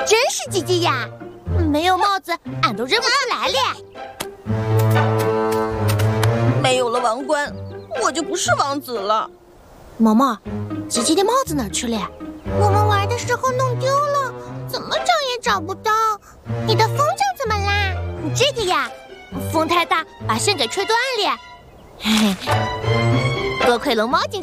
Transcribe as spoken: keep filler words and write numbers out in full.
真是吉吉呀！没有帽子，俺都认不出来了。 没有了王冠，我就不是王子了。 毛毛，吉吉的帽子哪儿去了？ 我们玩的时候弄丢了，怎么找也找不到。你的风筝怎么啦？ 这个呀，风太大，把线给吹断了。嘿嘿，多亏龙猫警